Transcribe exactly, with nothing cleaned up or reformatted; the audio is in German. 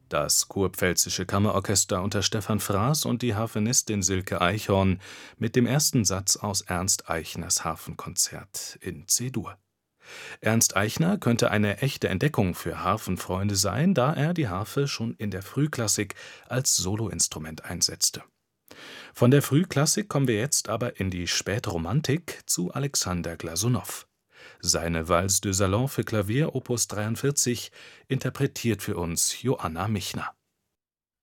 Das Kurpfälzische Kammerorchester unter Stefan Fraß und die Harfenistin Silke Eichhorn mit dem ersten Satz aus Ernst Eichners Harfenkonzert in C-Dur. Ernst Eichner könnte eine echte Entdeckung für Harfenfreunde sein, da er die Harfe schon in der Frühklassik als Soloinstrument einsetzte. Von der Frühklassik kommen wir jetzt aber in die Spätromantik zu Alexander Glasunow. Seine Valse de Salon für Klavier Opus dreiundvierzig interpretiert für uns Joanna Michner.